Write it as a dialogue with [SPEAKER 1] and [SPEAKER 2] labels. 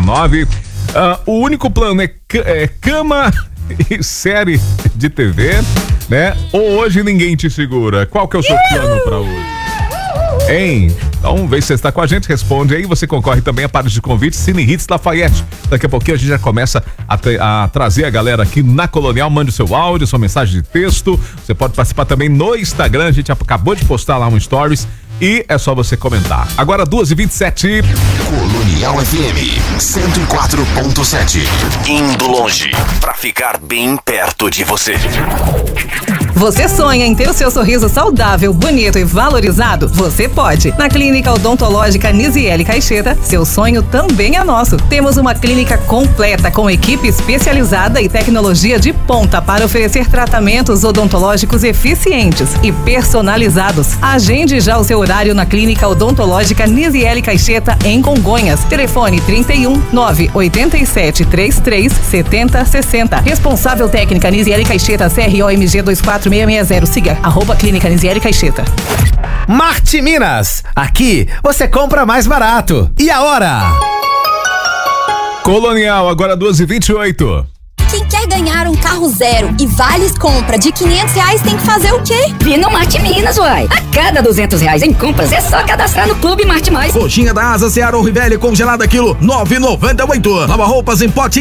[SPEAKER 1] 69. O único plano é cama e série de TV, né? Ou hoje ninguém te segura. Qual que é o seu plano pra hoje? Hein? Então, vê se você está com a gente, responde aí. Você concorre também a pares de convite Cine Hits Lafayette. Daqui a pouquinho a gente já começa a trazer a galera aqui na Colonial. Mande o seu áudio, sua mensagem de texto. Você pode participar também no Instagram. A gente acabou de postar lá um stories e é só você comentar. Agora 2h27.
[SPEAKER 2] Colonial FM 104.7. Indo longe pra ficar bem perto de você.
[SPEAKER 3] Você sonha em ter o seu sorriso saudável, bonito e valorizado? Você pode. Na Clínica Odontológica Nisiele Caixeta, seu sonho também é nosso. Temos uma clínica completa com equipe especializada e tecnologia de ponta para oferecer tratamentos odontológicos eficientes e personalizados. Agende já o seu horário na Clínica Odontológica Nisiele Caixeta em Congonhas. Telefone 31 987 33 70 60. Responsável técnica Nisiele Caixeta, CROMG 24660. Siga @Clínica Nisiele Caixeta.
[SPEAKER 4] Marte Minas, aqui você compra mais barato. E a hora?
[SPEAKER 1] Colonial, agora 2h28.
[SPEAKER 5] Quem quer ganhar um carro zero e vales compra de R$500 tem que fazer o quê?
[SPEAKER 6] Vi no Marte Minas, uai. A cada R$200 em compras é só cadastrar no Clube Marte Mais.
[SPEAKER 7] Coxinha da Asa Seara ou Rivelli congelada quilo 9,98. Lava roupas em pote